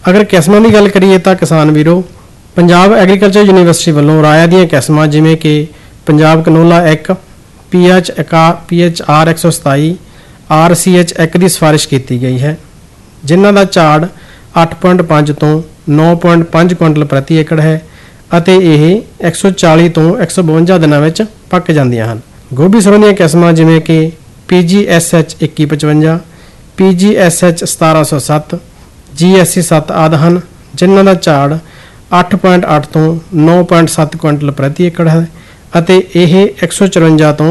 अगर किस्मां की गल करिए तो किसान वीरो पंजाब एग्रीकल्चर यूनीवर्सिटी वालों राया दी किस्मां जिमें कि पंजाब कनोला 1 PHR 127 RCH 1 की सिफारिश की गई है, जिन्हां दा झाड़ 8.5 तो 9.5 कुंटल प्रति एकड़ है ਅਤੇ ਇਹ 140 ਤੋਂ 152 ਦਿਨਾਂ ਵਿੱਚ ਪੱਕ ਜਾਂਦੀਆਂ ਹਨ। ਗੋਭੀ ਸਰੋਂ ਦੀਆਂ ਕਿਸਮਾਂ ਜਿਵੇਂ ਕਿ PGSH 2155, PGSH 1707, GSC 7 ਆਦਿ ਹਨ, ਜਿਨ੍ਹਾਂ ਦਾ ਝਾੜ 8.8 ਤੋਂ 9.7 ਕੁਇੰਟਲ ਪ੍ਰਤੀ ਏਕੜ ਹੈ ਅਤੇ ਇਹ 154 ਤੋਂ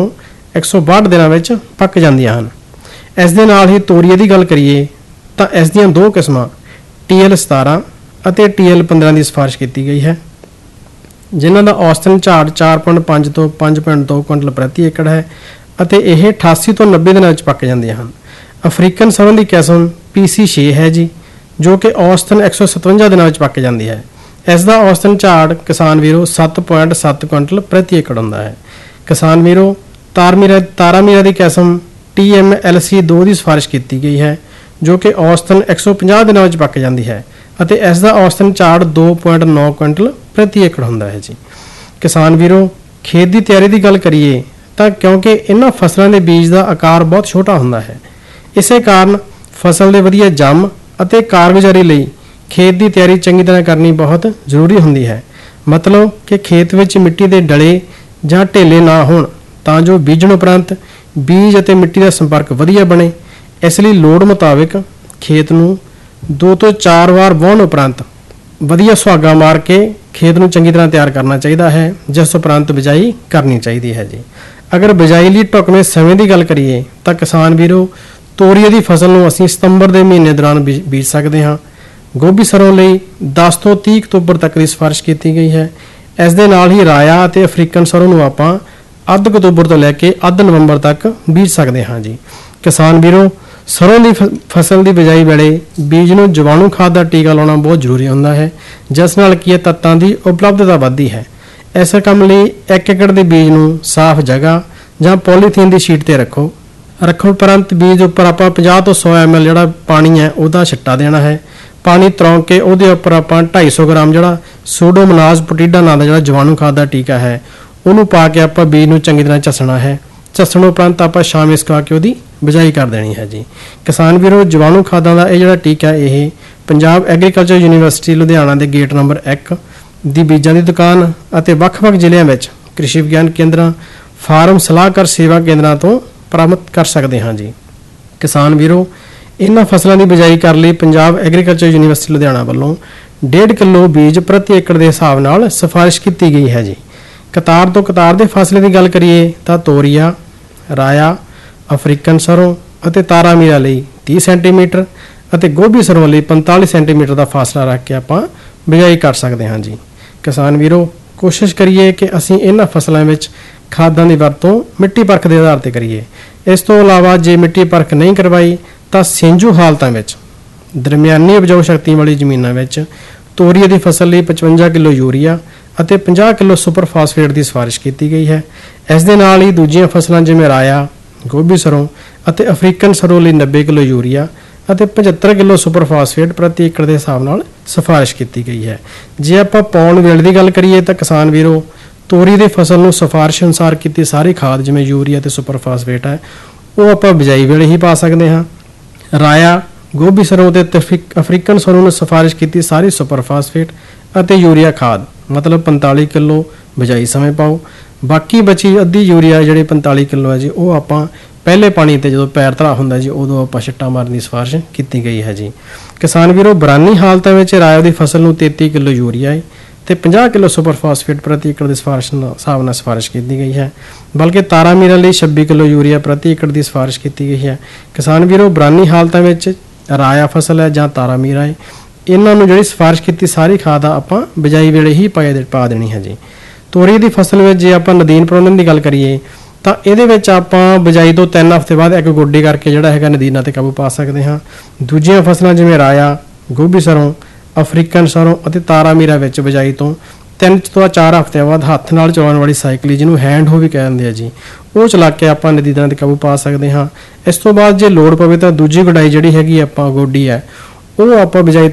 162 ਦਿਨਾਂ ਵਿੱਚ ਪੱਕ ਜਾਂਦੀਆਂ ਹਨ। ਇਸ ਦੇ ਨਾਲ ਹੀ ਤੋਰੀਏ ਦੀ ਗੱਲ ਕਰੀਏ ਤਾਂ ਇਸ ਦੀਆਂ ਦੋ ਕਿਸਮਾਂ TL 17 ਅਤੇ TL 15 ਦੀ ਸਿਫਾਰਿਸ਼ ਕੀਤੀ ਗਈ ਹੈ, ਜਿਨ੍ਹਾਂ ਦਾ ਔਸਤਨ ਝਾੜ 4.5 ਤੋਂ 5.2 ਕੁਇੰਟਲ ਪ੍ਰਤੀ ਏਕੜ ਹੈ ਅਤੇ ਇਹ 88 ਤੋਂ 90 ਦਿਨਾਂ ਵਿੱਚ ਪੱਕ ਜਾਂਦੀਆਂ ਹਨ। ਅਫਰੀਕਨ ਸਰੋਂ ਦੀ ਕਿਸਮ PC6 ਹੈ ਜੀ, ਜੋ ਕਿ ਔਸਤਨ 157 ਦਿਨਾਂ ਵਿੱਚ ਪੱਕ ਜਾਂਦੀ ਹੈ। ਇਸ ਦਾ ਔਸਤਨ ਝਾੜ ਕਿਸਾਨ ਵੀਰੋ 7.7 ਕੁਇੰਟਲ ਪ੍ਰਤੀ ਏਕੜ ਹੁੰਦਾ ਹੈ। ਕਿਸਾਨ ਵੀਰੋ ਤਾਰਾ ਮੀਰਾ ਦੀ ਕਿਸਮ TMLC 2 ਦੀ ਸਿਫਾਰਿਸ਼ ਕੀਤੀ ਗਈ ਹੈ, ਜੋ ਕਿ ਔਸਤਨ 150 ਦਿਨਾਂ ਵਿੱਚ ਪੱਕ ਜਾਂਦੀ ਹੈ ਅਤੇ ਇਸ ਦਾ ਔਸਤਨ ਝਾੜ 2.9 ਕੁਇੰਟਲ ਪ੍ਰਤੀ ਏਕੜ ਹੁੰਦਾ ਹੈ ਜੀ। ਕਿਸਾਨ ਵੀਰੋ ਖੇਤ ਦੀ ਤਿਆਰੀ ਦੀ ਗੱਲ ਕਰੀਏ ਤਾਂ ਕਿਉਂਕਿ ਇਹਨਾਂ ਫਸਲਾਂ ਦੇ ਬੀਜ ਦਾ ਆਕਾਰ ਬਹੁਤ ਛੋਟਾ ਹੁੰਦਾ ਹੈ, ਇਸੇ ਕਾਰਨ ਫਸਲ ਦੇ ਵਧੀਆ ਜੰਮ ਅਤੇ ਕਾਰਗੁਜ਼ਾਰੀ ਲਈ ਖੇਤ ਦੀ ਤਿਆਰੀ ਚੰਗੀ ਤਰ੍ਹਾਂ ਕਰਨੀ ਬਹੁਤ ਜ਼ਰੂਰੀ ਹੁੰਦੀ ਹੈ। ਮਤਲਬ ਕਿ ਖੇਤ ਵਿੱਚ ਮਿੱਟੀ ਦੇ ਡਲੇ ਜਾਂ ਢੇਲੇ ਨਾ ਹੋਣ ਤਾਂ ਜੋ ਬੀਜਣ ਉਪਰੰਤ ਬੀਜ ਅਤੇ ਮਿੱਟੀ ਦਾ ਸੰਪਰਕ ਵਧੀਆ ਬਣੇ। ਇਸ ਲਈ ਲੋੜ ਮੁਤਾਬਿਕ ਖੇਤ ਨੂੰ 2 ਤੋਂ 4 ਵਾਰ ਵਾਹੁਣ ਉਪਰੰਤ ਵਧੀਆ ਸੁਹਾਗਾ ਮਾਰ ਕੇ ਖੇਤ ਨੂੰ ਚੰਗੀ ਤਰ੍ਹਾਂ ਤਿਆਰ ਕਰਨਾ ਚਾਹੀਦਾ ਹੈ, ਜਿਸ ਉਪਰੰਤ ਬਿਜਾਈ ਕਰਨੀ ਚਾਹੀਦੀ ਹੈ ਜੀ। ਅਗਰ ਬਿਜਾਈ ਲਈ ਢੁਕਵੇਂ ਸਮੇਂ ਦੀ ਗੱਲ ਕਰੀਏ ਤਾਂ ਕਿਸਾਨ ਵੀਰੋ ਤੋਰੀਏ ਦੀ ਫਸਲ ਨੂੰ ਅਸੀਂ ਸਤੰਬਰ ਦੇ ਮਹੀਨੇ ਦੌਰਾਨ ਬੀਜ ਸਕਦੇ ਹਾਂ। ਗੋਭੀ ਸਰੋਂ ਲਈ 10 ਤੋਂ 30 ਅਕਤੂਬਰ ਤੱਕ ਦੀ ਸਿਫਾਰਿਸ਼ ਕੀਤੀ ਗਈ ਹੈ। ਇਸ ਦੇ ਨਾਲ ਹੀ ਰਾਇਆ ਅਤੇ ਅਫਰੀਕਨ ਸਰੋਂ ਨੂੰ ਆਪਾਂ ਅੱਧ ਅਕਤੂਬਰ ਤੋਂ ਲੈ ਕੇ ਅੱਧ ਨਵੰਬਰ ਤੱਕ ਬੀਜ ਸਕਦੇ ਹਾਂ ਜੀ। ਕਿਸਾਨ ਵੀਰੋ ਸਰੋਂ ਦੀ ਫਸਲ ਦੀ ਬਿਜਾਈ ਵੇਲੇ ਬੀਜ ਨੂੰ ਜੀਵਾਣੂ ਖਾਦ ਦਾ ਟੀਕਾ ਲਾਉਣਾ ਬਹੁਤ ਜ਼ਰੂਰੀ ਹੁੰਦਾ ਹੈ, ਜਿਸ ਨਾਲ ਕੀ ਤੱਤਾਂ ਦੀ ਉਪਲਬਧਤਾ ਵੱਧਦੀ ਹੈ। ਇਸ ਕੰਮ ਲਈ 1 ਏਕੜ ਦੇ ਬੀਜ ਨੂੰ ਸਾਫ਼ ਜਗ੍ਹਾ ਜਾਂ ਪੋਲੀਥੀਨ ਦੀ ਸ਼ੀਟ ਤੇ ਰੱਖਣ ਉਪਰੰਤ ਬੀਜ ਉੱਪਰ ਆਪਾਂ 50 ਤੋਂ 100 ml ਜਿਹੜਾ ਪਾਣੀ ਹੈ ਉਹਦਾ ਛਿੱਟਾ ਦੇਣਾ ਹੈ। ਪਾਣੀ ਤਰੌਂਕ ਕੇ ਉਹਦੇ ਉੱਪਰ ਆਪਾਂ 250 ਗ੍ਰਾਮ ਜਿਹੜਾ ਸੂਡੋਮੋਨਾਸ ਪੋਟੀਡਾ ਨਾਂ ਦਾ ਜਿਹੜਾ ਜੀਵਾਣੂ ਖਾਦ ਦਾ ਟੀਕਾ ਹੈ ਉਹਨੂੰ ਪਾ ਕੇ ਆਪਾਂ ਬੀਜ ਨੂੰ ਚੰਗੀ ਤਰ੍ਹਾਂ ਝੱਸਣਾ ਹੈ। ਝੱਸਣ ਉਪਰੰਤ ਆਪਾਂ ਸ਼ਾਮੇ ਸੁਕਾ ਕੇ ਉਹਦੀ ਬਿਜਾਈ ਕਰ ਦੇਣੀ ਹੈ ਜੀ। ਕਿਸਾਨ ਵੀਰੋ ਜੀਵਾਣੂ ਖਾਦਾਂ ਦਾ ਇਹ ਜਿਹੜਾ ਟੀਕਾ ਇਹ ਪੰਜਾਬ ਐਗਰੀਕਲਚਰ ਯੂਨੀਵਰਸਿਟੀ ਲੁਧਿਆਣਾ ਦੇ ਗੇਟ ਨੰਬਰ 1 ਦੀ ਬੀਜਾਂ ਦੀ ਦੁਕਾਨ ਅਤੇ ਵੱਖ-ਵੱਖ ਜ਼ਿਲ੍ਹਿਆਂ ਵਿੱਚ ਕ੍ਰਿਸ਼ੀ ਵਿਗਿਆਨ ਕੇਂਦਰਾਂ, ਫਾਰਮ ਸਲਾਹਕਾਰ ਸੇਵਾ ਕੇਂਦਰਾਂ ਤੋਂ ਪ੍ਰਾਪਤ ਕਰ ਸਕਦੇ ਹਾਂ ਜੀ। ਕਿਸਾਨ ਵੀਰੋ ਇਹਨਾਂ ਫਸਲਾਂ ਦੀ ਬਿਜਾਈ ਕਰਨ ਲਈ ਪੰਜਾਬ ਐਗਰੀਕਲਚਰ ਯੂਨੀਵਰਸਿਟੀ ਲੁਧਿਆਣਾ ਵੱਲੋਂ 1.5 ਕਿਲੋ ਬੀਜ ਪ੍ਰਤੀ ਏਕੜ ਦੇ ਹਿਸਾਬ ਨਾਲ ਸਿਫਾਰਿਸ਼ ਕੀਤੀ ਗਈ ਹੈ ਜੀ। ਕਤਾਰ ਤੋਂ ਕਤਾਰ ਦੇ ਫਾਸਲੇ ਦੀ ਗੱਲ ਕਰੀਏ ਤਾਂ ਤੋਰੀਆ, ਰਾਇਆ, ਅਫਰੀਕਨ ਸਰੋਂ ਅਤੇ ਤਾਰਾ ਮੀਰਾ ਲਈ 30 ਸੈਂਟੀਮੀਟਰ ਅਤੇ ਗੋਭੀ ਸਰੋਂ ਲਈ 45 ਸੈਂਟੀਮੀਟਰ ਦਾ ਫਾਸਲਾ ਰੱਖ ਕੇ ਆਪਾਂ ਬਿਜਾਈ ਕਰ ਸਕਦੇ ਹਾਂ ਜੀ। ਕਿਸਾਨ ਵੀਰੋ ਕੋਸ਼ਿਸ਼ ਕਰੀਏ ਕਿ ਅਸੀਂ ਇਹਨਾਂ ਫਸਲਾਂ ਵਿੱਚ ਖਾਦਾਂ ਦੀ ਵਰਤੋਂ ਮਿੱਟੀ ਪਰਖ ਦੇ ਆਧਾਰ ਤੇ ਕਰੀਏ। ਇਸ ਤੋਂ ਇਲਾਵਾ ਜੇ ਮਿੱਟੀ ਪਰਖ ਨਹੀਂ ਕਰਵਾਈ ਤਾਂ ਸਿੰਜੂ ਹਾਲਤਾਂ ਵਿੱਚ ਦਰਮਿਆਨੀ ਉਪਜਾਊ ਸ਼ਕਤੀ ਵਾਲੀ ਜ਼ਮੀਨਾਂ ਵਿੱਚ ਤੋਰੀਏ ਦੀ ਫਸਲ ਲਈ 55 ਕਿਲੋ ਯੂਰੀਆ ਅਤੇ 50 ਕਿਲੋ ਸੁਪਰ ਫਾਸਫੇਟ ਦੀ ਸਿਫਾਰਿਸ਼ ਕੀਤੀ ਗਈ ਹੈ। ਇਸ ਦੇ ਨਾਲ ਹੀ ਦੂਜੀਆਂ ਫਸਲਾਂ ਜਿਵੇਂ ਰਾਇਆ, ਗੋਭੀ ਸਰੋਂ ਅਤੇ ਅਫਰੀਕਨ ਸਰੋਂ ਲਈ 90 ਕਿਲੋ ਯੂਰੀਆ ਅਤੇ 75 ਕਿਲੋ ਸੁਪਰ ਫਾਸਫੇਟ ਪ੍ਰਤੀ ਏਕੜ ਦੇ ਹਿਸਾਬ ਨਾਲ ਸਿਫਾਰਿਸ਼ ਕੀਤੀ ਗਈ ਹੈ। ਜੇ ਆਪਾਂ ਪਾਉਣ ਵੇਲੇ ਦੀ ਗੱਲ ਕਰੀਏ ਤਾਂ ਕਿਸਾਨ ਵੀਰੋ ਤੋਰੀ ਦੀ ਫਸਲ ਨੂੰ ਸਿਫਾਰਿਸ਼ ਅਨੁਸਾਰ ਕੀਤੀ ਸਾਰੀ ਖਾਦ ਜਿਵੇਂ ਯੂਰੀਆ ਤੇ ਸੁਪਰ ਫਾਸਫੇਟ ਹੈ ਉਹ ਆਪਾਂ ਬਿਜਾਈ ਵੇਲੇ ਹੀ ਪਾ ਸਕਦੇ ਹਾਂ। ਰਾਇਆ, ਗੋਭੀ ਸਰੋਂ ਤੇ ਅਫਰੀਕਨ ਸਰੋਂ ਨੂੰ ਸਿਫਾਰਿਸ਼ ਕੀਤੀ ਸਾਰੀ ਸੁਪਰ ਫਾਸਫੇਟ ਅਤੇ ਯੂਰੀਆ ਖਾਦ ਮਤਲਬ 45 ਕਿਲੋ ਬਿਜਾਈ ਸਮੇਂ ਪਾਓ। ਬਾਕੀ ਬਚੀ ਅੱਧੀ ਯੂਰੀਆ ਜਿਹੜੇ 45 ਕਿਲੋ ਹੈ ਜੀ ਉਹ ਆਪਾਂ ਪਹਿਲੇ ਪਾਣੀ ਤੇ ਜਦੋਂ ਪੈਰ ਧਰਾ ਹੁੰਦਾ ਜੀ ਉਦੋਂ ਆਪਾਂ ਛਿੱਟਾ ਮਾਰਨ ਦੀ ਸਿਫਾਰਿਸ਼ ਕੀਤੀ ਗਈ ਹੈ ਜੀ। ਕਿਸਾਨ ਵੀਰੋ ਬਰਾਨੀ ਹਾਲਤਾਂ ਵਿੱਚ ਰਾਇਆ ਦੀ ਫਸਲ ਨੂੰ 33 ਕਿਲੋ ਯੂਰੀਆ ਹੈ ਤੇ 50 ਕਿਲੋ ਸੁਪਰ ਫਾਸਫੇਟ ਪ੍ਰਤੀ ਏਕੜ ਦੀ ਹਿਸਾਬ ਨਾਲ ਸਿਫਾਰਿਸ਼ ਕੀਤੀ ਗਈ ਹੈ। ਬਲਕਿ ਤਾਰਾ ਮੀਰਾ ਲਈ 26 ਕਿਲੋ ਯੂਰੀਆ ਪ੍ਰਤੀ ਏਕੜ ਦੀ ਸਿਫਾਰਿਸ਼ ਕੀਤੀ ਗਈ ਹੈ। ਕਿਸਾਨ ਵੀਰੋ ਬਰਾਨੀ ਹਾਲਤਾਂ ਵਿੱਚ ਰਾਇਆ ਫਸਲ ਹੈ ਜਾਂ ਤਾਰਾ ਮੀਰਾ ਹੈ ਇਹਨਾਂ ਨੂੰ ਜਿਹੜੀ ਸਿਫਾਰਿਸ਼ ਕੀਤੀ ਸਾਰੀ ਖਾਦ ਆਪਾਂ ਬਿਜਾਈ ਵੇਲੇ ਹੀ ਪਾ ਦੇਣੀ ਹੈ ਜੀ। ਤੋਰੀ ਦੀ ਫਸਲ ਵਿੱਚ ਜੇ ਆਪਾਂ ਨਦੀਨ ਪ੍ਰਬੰਧਨ ਦੀ ਗੱਲ ਕਰੀਏ ਤਾਂ ਇਹਦੇ ਵਿੱਚ ਆਪਾਂ ਬਿਜਾਈ ਤੋਂ 3 ਹਫ਼ਤੇ ਬਾਅਦ ਇੱਕ ਗੋਡੀ ਕਰਕੇ ਜਿਹੜਾ ਹੈਗਾ ਨਦੀਨਾਂ ਤੇ ਕਾਬੂ ਪਾ ਸਕਦੇ ਹਾਂ। ਦੂਜੀਆਂ ਫਸਲਾਂ ਜਿਵੇਂ ਰਾਇਆ, ਗੋਭੀ ਸਰੋਂ, ਅਫਰੀਕਨ ਸਰੋਂ ਅਤੇ ਤਾਰਾ ਮੀਰਾ ਵਿੱਚ ਬਿਜਾਈ ਤੋਂ 3 ਤੋਂ 4 ਹਫ਼ਤਿਆਂ ਬਾਅਦ ਹੱਥ ਨਾਲ ਚਲਾਉਣ ਵਾਲੀ ਸਾਈਕਲ ਜਿਹਨੂੰ ਹੈਂਡ ਹੋ ਵੀ ਕਹਿ ਦਿੰਦੇ ਆ ਜੀ ਉਹ ਚਲਾ ਕੇ ਆਪਾਂ ਨਦੀਨਾਂ ਤੇ ਕਾਬੂ ਪਾ ਸਕਦੇ ਹਾਂ। ਇਸ ਤੋਂ ਬਾਅਦ ਜੇ ਲੋੜ ਪਵੇ ਤਾਂ ਦੂਜੀ ਗੁਡਾਈ ਜਿਹੜੀ ਹੈਗੀ ਆਪਾਂ ਗੋਡੀ ਹੈ ਉਹ ਆਪਾਂ ਬਿਜਾਈ